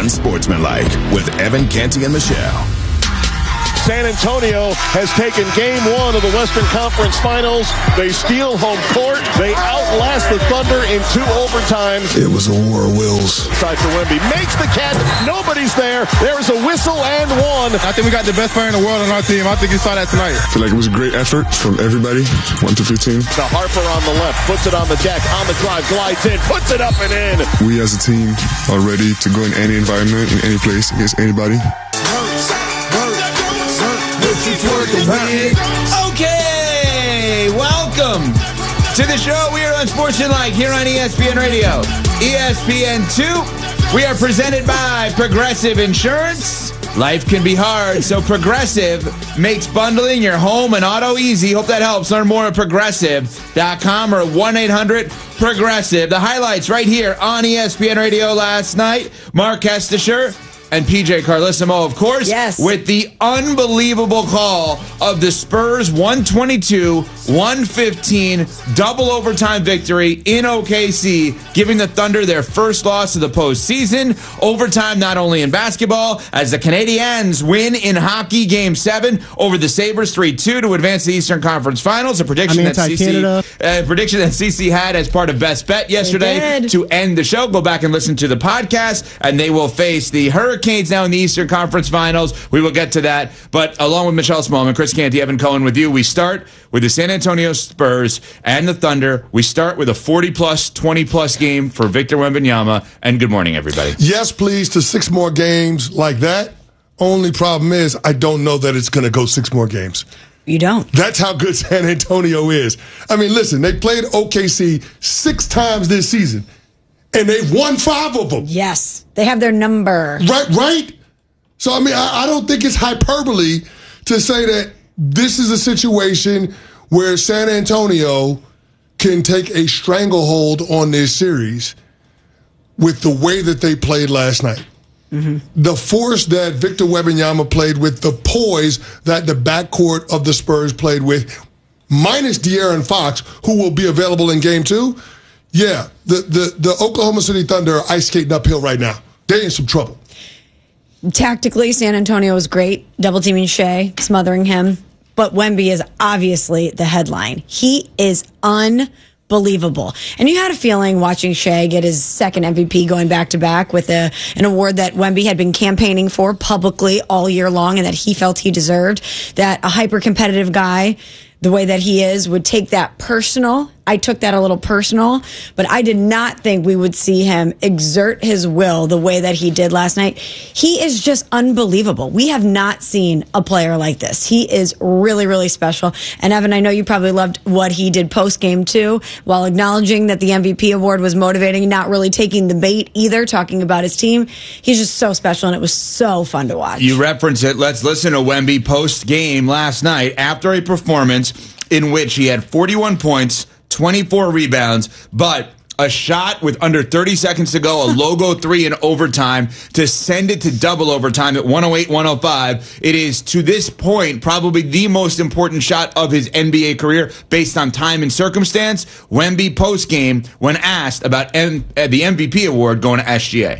Unsportsmanlike with Evan Canty and Michelle. San Antonio has taken game one of the Western Conference Finals. They steal home court. They outlast the Thunder in 2 overtimes. It was a war of wills. Side for Wemby. Makes the catch. Nobody's there. There's a whistle and one. I think we got the best player in the world on our team. I think you saw that tonight. I feel like it was a great effort from everybody, 1 to 15. The Harper on the left. Puts it on the deck. On the drive. Glides in. Puts it up and in. We as a team are ready to go in any environment, in any place, against anybody. Okay, welcome to the show. We are Unsportsmanlike here on ESPN Radio, ESPN2. We are presented by Progressive Insurance. Life can be hard, so Progressive makes bundling your home and auto easy. Hope that helps. Learn more at Progressive.com or 1-800-PROGRESSIVE. The highlights right here on ESPN Radio last night. Mark Kestisher and PJ Carlissimo, of course, yes, with the unbelievable call of the Spurs 122-115 double overtime victory in OKC, giving the Thunder their first loss of the postseason. Overtime not only in basketball, as the Canadiens win in hockey Game 7 over the Sabres 3-2 to advance to the Eastern Conference Finals. A prediction that CC had as part of Best Bet yesterday to end the show. Go back and listen to the podcast, and they will face the Hurricanes now in the Eastern Conference Finals. We will get to that. But along with Michelle Smallman, Chris Canty, Evan Cohen with you, we start with the San Antonio Spurs and the Thunder. We start with a 40-plus, 20-plus game for Victor Wembanyama. And good morning, everybody. Yes, please, to 6 more games like that. Only problem is I don't know that it's going to go 6 more games. You don't. That's how good San Antonio is. I mean, listen, they played OKC 6 times this season, and they've won 5 of them. Yes. They have their number. Right? So, I mean, I don't think it's hyperbole to say that this is a situation where San Antonio can take a stranglehold on this series with the way that they played last night. Mm-hmm. The force that Victor Wembanyama played with, the poise that the backcourt of the Spurs played with, minus De'Aaron Fox, who will be available in Game 2. Yeah, the Oklahoma City Thunder are ice skating uphill right now. They're in some trouble. Tactically, San Antonio is great, double teaming Shea, smothering him. But Wemby is obviously the headline. He is unbelievable. And you had a feeling watching Shea get his second MVP going back-to-back with an award that Wemby had been campaigning for publicly all year long and that he felt he deserved, that a hyper-competitive guy, the way that he is, would take that personal. I took that a little personal, but I did not think we would see him exert his will the way that he did last night. He is just unbelievable. We have not seen a player like this. He is really, really special. And Evan, I know you probably loved what he did post-game too, while acknowledging that the MVP award was motivating, not really taking the bait either, talking about his team. He's just so special, and it was so fun to watch. You reference it. Let's listen to Wemby post-game last night after a performance in which he had 41 points, 24 rebounds, but a shot with under 30 seconds to go, a logo 3 in overtime to send it to double overtime at 108-105. It is, to this point, probably the most important shot of his NBA career based on time and circumstance. Wemby post-game, when asked about the MVP award going to SGA.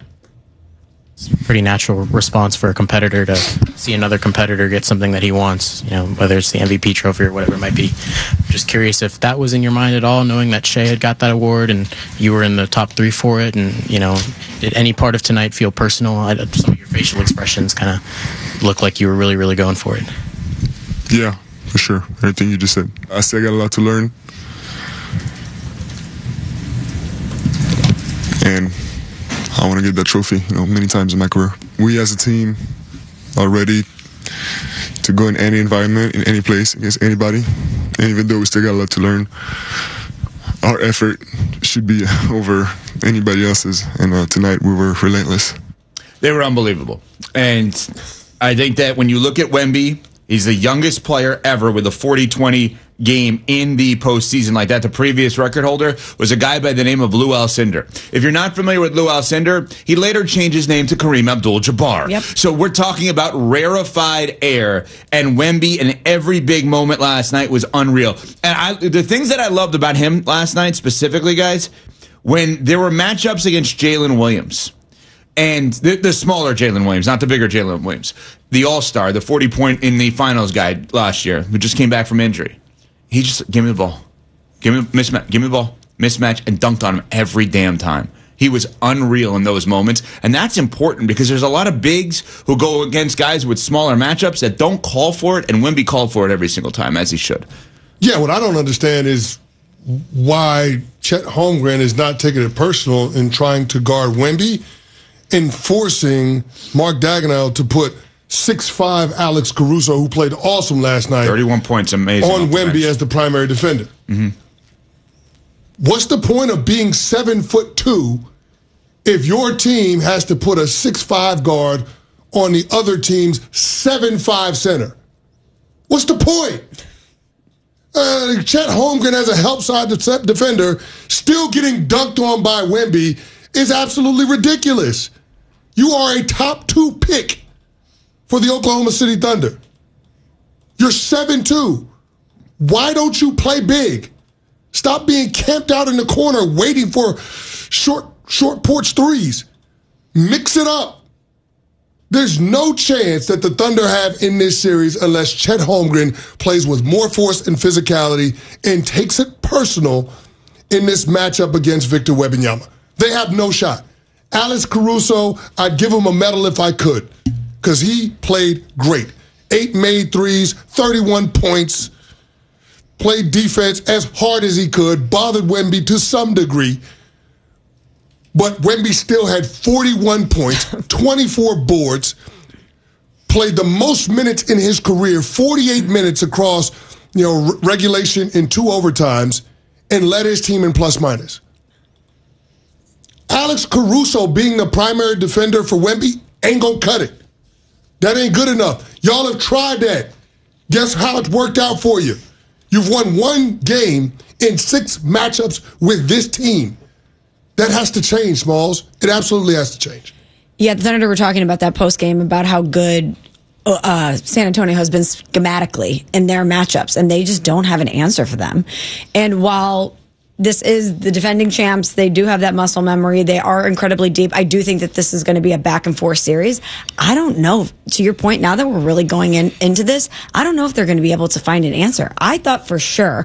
It's a pretty natural response for a competitor to see another competitor get something that he wants, whether it's the MVP trophy or whatever it might be. Just curious if that was in your mind at all, knowing that Shea had got that award and you were in the top 3 for it, and, did any part of tonight feel personal? Some of your facial expressions kind of look like you were really, really going for it. Yeah, for sure. Everything you just said. I still got a lot to learn. And I want to get that trophy, many times in my career. We as a team are ready to go in any environment, in any place, against anybody. And even though we still got a lot to learn, our effort should be over anybody else's. And tonight we were relentless. They were unbelievable. And I think that when you look at Wemby, he's the youngest player ever with a 40-20 game in the postseason like that. The previous record holder was a guy by the name of Lou Alcindor. If you're not familiar with Lou Alcindor, he later changed his name to Kareem Abdul-Jabbar. Yep. So we're talking about rarefied air, and Wemby in every big moment last night was unreal. And the things that I loved about him last night specifically, guys, when there were matchups against Jalen Williams, And the smaller Jalen Williams, not the bigger Jalen Williams. The all-star, the 40-point in the finals guy last year, who just came back from injury. He just, give me the ball. Give me the ball. Mismatch, and dunked on him every damn time. He was unreal in those moments. And that's important because there's a lot of bigs who go against guys with smaller matchups that don't call for it, and Wemby called for it every single time, as he should. Yeah, what I don't understand is why Chet Holmgren is not taking it personal in trying to guard Wemby and forcing Mark Daigneault to put 6'5" Alex Caruso, who played awesome last night, 31 points, amazing, on Wemby as the primary defender. Mm-hmm. What's the point of being 7'2" if your team has to put a 6'5" guard on the other team's 7'5" center? What's the point? Chet Holmgren as a help side defender still getting dunked on by Wemby is absolutely ridiculous. You are a top 2 pick for the Oklahoma City Thunder. You're 7'2". Why don't you play big? Stop being camped out in the corner waiting for short porch threes. Mix it up. There's no chance that the Thunder have in this series unless Chet Holmgren plays with more force and physicality and takes it personal in this matchup against Victor Wembanyama. They have no shot. Alex Caruso, I'd give him a medal if I could because he played great. 8 made threes, 31 points, played defense as hard as he could, bothered Wemby to some degree. But Wemby still had 41 points, 24 boards, played the most minutes in his career, 48 minutes across, regulation in 2 overtimes, and led his team in plus-minus. Alex Caruso being the primary defender for Wemby ain't gonna cut it. That ain't good enough. Y'all have tried that. Guess how it worked out for you? You've won 1 game in 6 matchups with this team. That has to change, Smalls. It absolutely has to change. Yeah, the Thunder were talking about that post-game about how good San Antonio has been schematically in their matchups, and they just don't have an answer for them. And while this is the defending champs, they do have that muscle memory. They are incredibly deep. I do think that this is going to be a back-and-forth series. I don't know. To your point, now that we're really going into this, I don't know if they're going to be able to find an answer. I thought for sure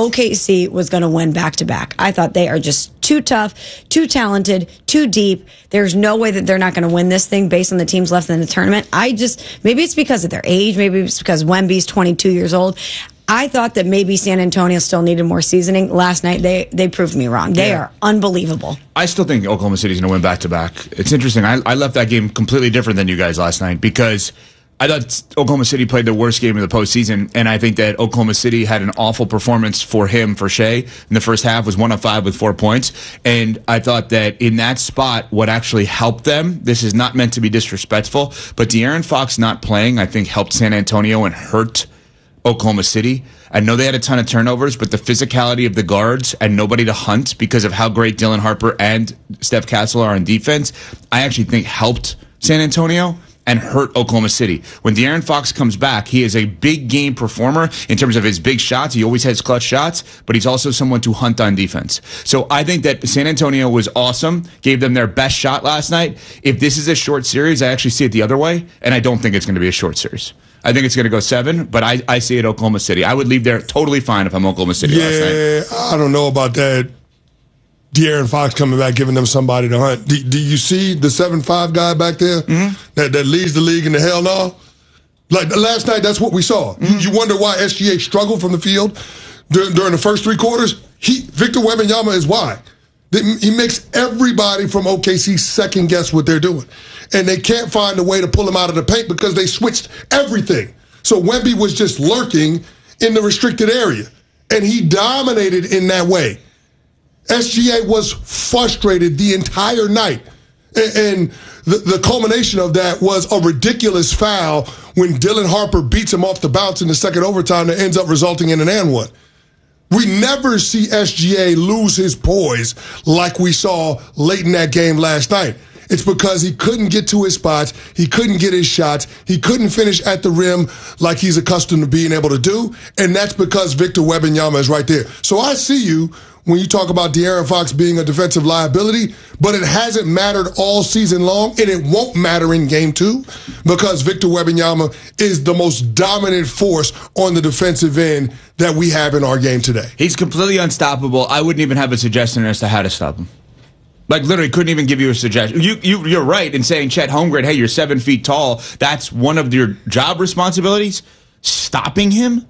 OKC was going to win back-to-back. I thought they are just too tough, too talented, too deep. There's no way that they're not going to win this thing based on the teams left in the tournament. Maybe it's because of their age. Maybe it's because Wemby's 22 years old. I thought that maybe San Antonio still needed more seasoning. Last night, they proved me wrong. They are unbelievable. I still think Oklahoma City's going to win back-to-back. It's interesting. I left that game completely different than you guys last night because I thought Oklahoma City played the worst game of the postseason, and I think that Oklahoma City had an awful performance for Shea, in the first half, was 1 of 5 with 4 points. And I thought that in that spot, what actually helped them, this is not meant to be disrespectful, but De'Aaron Fox not playing, I think, helped San Antonio and hurt Oklahoma City. I know they had a ton of turnovers, but the physicality of the guards and nobody to hunt because of how great Dylan Harper and Steph Castle are on defense, I actually think helped San Antonio and hurt Oklahoma City. When De'Aaron Fox comes back, he is a big game performer in terms of his big shots. He always has clutch shots, but he's also someone to hunt on defense. So I think that San Antonio was awesome, gave them their best shot last night. If this is a short series, I actually see it the other way, and I don't think it's going to be a short series. I think it's going to go 7, but I see it Oklahoma City. I would leave there totally fine if I'm Oklahoma City last night. Yeah, I don't know about that. De'Aaron Fox coming back, giving them somebody to hunt. Do you see the 7'5" guy back there that leads the league in the hell no? Like last night, that's what we saw. You wonder why SGA struggled from the field during the first 3 quarters? Victor Wembanyama is why. He makes everybody from OKC second guess what they're doing. And they can't find a way to pull him out of the paint because they switched everything. So Wemby was just lurking in the restricted area. And he dominated in that way. SGA was frustrated the entire night. And the culmination of that was a ridiculous foul when Dylan Harper beats him off the bounce in the second overtime that ends up resulting in an and one. We never see SGA lose his poise like we saw late in that game last night. It's because he couldn't get to his spots. He couldn't get his shots. He couldn't finish at the rim like he's accustomed to being able to do. And that's because Victor Wembanyama is right there. So I see you when you talk about De'Aaron Fox being a defensive liability, but it hasn't mattered all season long, and it won't matter in Game 2 because Victor Wembanyama is the most dominant force on the defensive end that we have in our game today. He's completely unstoppable. I wouldn't even have a suggestion as to how to stop him. Like, literally couldn't even give you a suggestion. You're right in saying, Chet Holmgren, hey, you're 7 feet tall. That's one of your job responsibilities. Stopping him?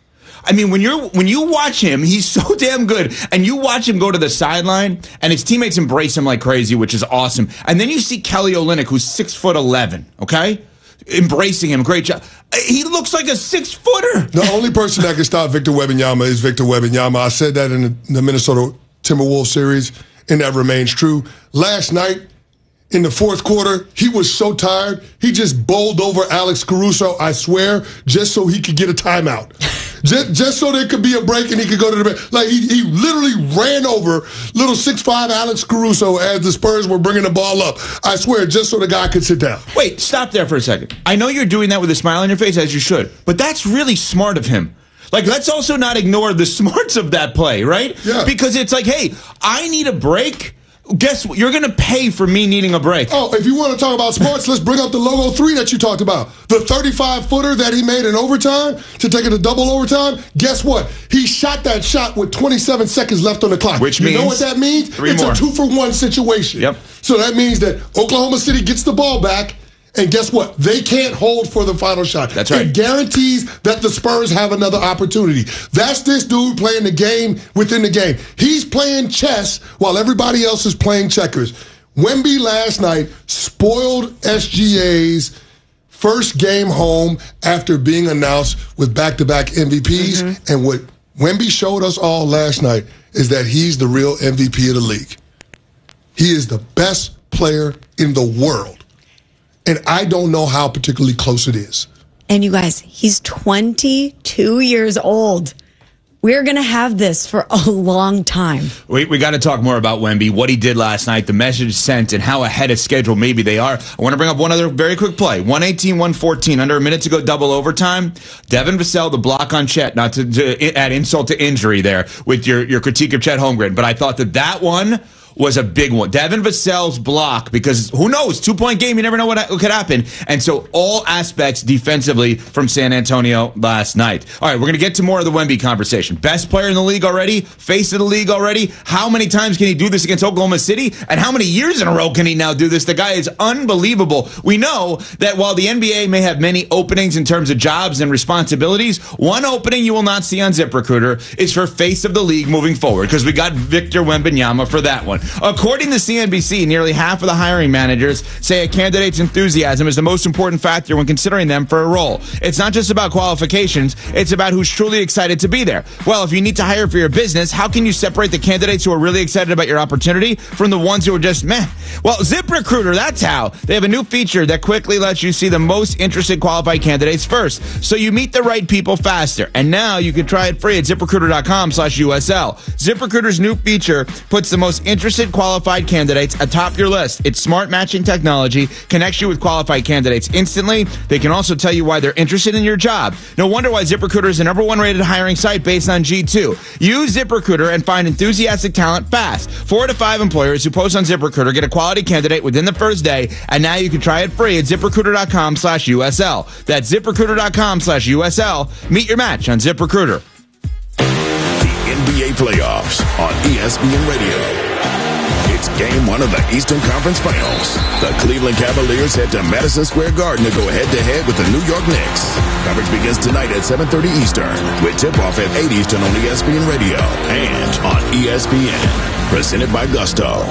I mean, when you watch him, he's so damn good. And you watch him go to the sideline, and his teammates embrace him like crazy, which is awesome. And then you see Kelly Olynyk, who's 6'11", okay? Embracing him. Great job. He looks like a 6-footer. The only person that can stop Victor Wembanyama is Victor Wembanyama. I said that in the Minnesota Timberwolves series, and that remains true. Last night, in the fourth quarter, he was so tired, he just bowled over Alex Caruso, I swear, just so he could get a timeout. Just so there could be a break and he could go to the bench. Like, he literally ran over little 6'5" Alex Caruso as the Spurs were bringing the ball up. I swear, just so the guy could sit down. Wait, stop there for a second. I know you're doing that with a smile on your face, as you should, but that's really smart of him. Like, let's also not ignore the smarts of that play, right? Yeah. Because it's like, hey, I need a break. Guess what? You're going to pay for me needing a break. Oh, if you want to talk about sports, let's bring up the logo 3 that you talked about. The 35-footer that he made in overtime to take it to double overtime. Guess what? He shot that shot with 27 seconds left on the clock. Which means, you know what means that means? It's more. a 2-for-1 situation. Yep. So that means that Oklahoma City gets the ball back, and guess what? They can't hold for the final shot. That's right. It guarantees that the Spurs have another opportunity. That's this dude playing the game within the game. He's playing chess while everybody else is playing checkers. Wemby last night spoiled SGA's first game home after being announced with back-to-back MVPs. Mm-hmm. And what Wemby showed us all last night is that he's the real MVP of the league. He is the best player in the world. And I don't know how particularly close it is. And you guys, he's 22 years old. We're going to have this for a long time. We got to talk more about Wemby, what he did last night, the message sent, and how ahead of schedule maybe they are. I want to bring up one other very quick play. 118-114, under a minute to go, double overtime. Devin Vassell, the block on Chet, not to add insult to injury there with your critique of Chet Holmgren, but I thought that one was a big one. Devin Vassell's block, because who knows, 2-point game, you never know what could happen. And so all aspects defensively from San Antonio last night. All right, we're going to get to more of the Wemby conversation. Best player in the league already, face of the league already. How many times can he do this against Oklahoma City? And how many years in a row can he now do this? The guy is unbelievable. We know that while the NBA may have many openings in terms of jobs and responsibilities, one opening you will not see on ZipRecruiter is for face of the league moving forward, because we got Victor Wembanyama for that one. According to CNBC, nearly half of the hiring managers say a candidate's enthusiasm is the most important factor when considering them for a role. It's not just about qualifications, it's about who's truly excited to be there. Well, if you need to hire for your business, how can you separate the candidates who are really excited about your opportunity from the ones who are just meh? Well, ZipRecruiter, that's how. They have a new feature that quickly lets you see the most interested qualified candidates first, so you meet the right people faster. And now you can try it free at ZipRecruiter.com/USL. ZipRecruiter's new feature puts the most interested qualified candidates atop your list. Its smart matching technology connects you with qualified candidates instantly. They can also tell you why they're interested in your job. No wonder why ZipRecruiter is the #1 rated hiring site based on G2. Use ZipRecruiter and find enthusiastic talent fast. 4 to 5 employers who post on ZipRecruiter get a quality candidate within the first day, and now you can try it free at ZipRecruiter.com/USL. That's ZipRecruiter.com/USL. Meet your match on ZipRecruiter. The NBA playoffs on ESPN Radio. It's game 1 of the Eastern Conference Finals. The Cleveland Cavaliers head to Madison Square Garden to go head-to-head with the New York Knicks. Coverage begins tonight at 7:30 Eastern, with tip-off at 8 Eastern on ESPN Radio and on ESPN. Presented by Gusto.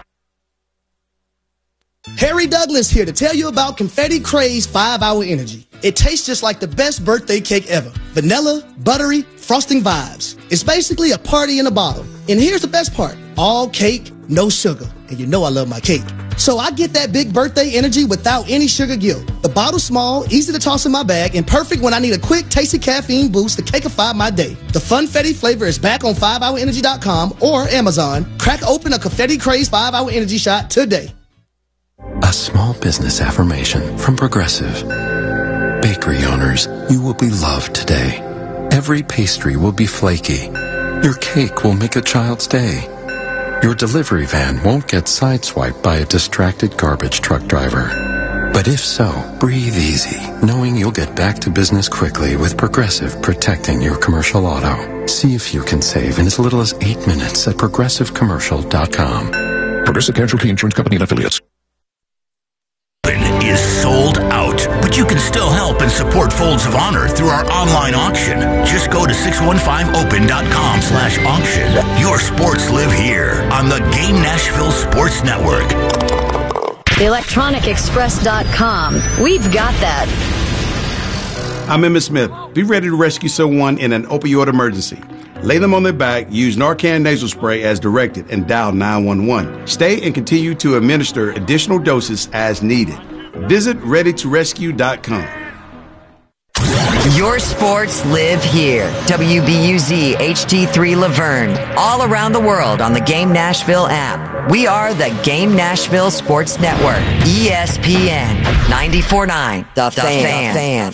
Harry Douglas here to tell you about Confetti Craze 5-Hour Energy. It tastes just like the best birthday cake ever. Vanilla, buttery, frosting vibes. It's basically a party in a bottle. And here's the best part. All cake, no sugar. And you know I love my cake. So I get that big birthday energy without any sugar guilt. The bottle's small, easy to toss in my bag, and perfect when I need a quick, tasty caffeine boost to cakeify my day. The Funfetti flavor is back on 5hourenergy.com or Amazon. Crack open a Confetti Craze 5-Hour Energy shot today. A small business affirmation from Progressive. Bakery owners, you will be loved today. Every pastry will be flaky. Your cake will make a child's day. Your delivery van won't get sideswiped by a distracted garbage truck driver. But if so, breathe easy, knowing you'll get back to business quickly with Progressive protecting your commercial auto. See if you can save in as little as 8 minutes at progressivecommercial.com. Progressive Casualty Insurance Company and Affiliates. Is sold out, but you can still help and support Folds of Honor through our online auction. Just go to 615open.com/auction. Your sports live here on the Game Nashville Sports Network. ElectronicExpress.com. We've got that. I'm Emmitt Smith. Be ready to rescue someone in an opioid emergency. Lay them on their back, use Narcan nasal spray as directed, and dial 911. Stay and continue to administer additional doses as needed. Visit ReadyToRescue.com. Your sports live here. WBUZ HD3 Laverne. All around the world on the Game Nashville app. We are the Game Nashville Sports Network. ESPN 94.9. The Fan.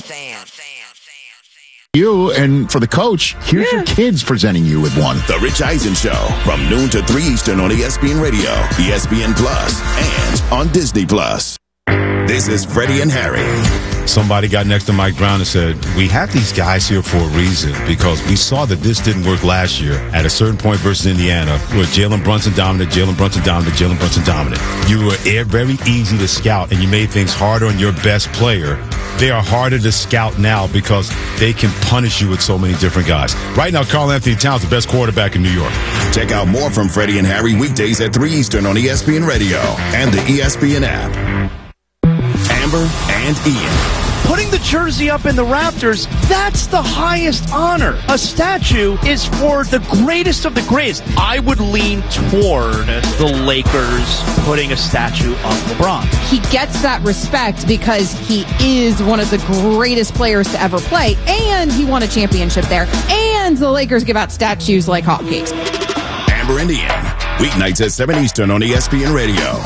You, and for the coach, here's your kids presenting you with one. The Rich Eisen Show from noon to 3 Eastern on ESPN Radio, ESPN Plus, and on Disney Plus. This is Freddie and Harry. Somebody got next to Mike Brown and said, we have these guys here for a reason because we saw that this didn't work last year at a certain point versus Indiana where Jalen Brunson dominant. You were very easy to scout and you made things harder on your best player. They are harder to scout now because they can punish you with so many different guys. Right now, Karl Anthony Towns, the best quarterback in New York. Check out more from Freddie and Harry weekdays at 3 Eastern on ESPN Radio and the ESPN app. Amber and Ian. Putting the jersey up in the Raptors, that's the highest honor. A statue is for the greatest of the greatest. I would lean toward the Lakers putting a statue of LeBron. He gets that respect because he is one of the greatest players to ever play, and he won a championship there, and the Lakers give out statues like hotcakes. Amber and Ian, weeknights at 7 Eastern on ESPN Radio.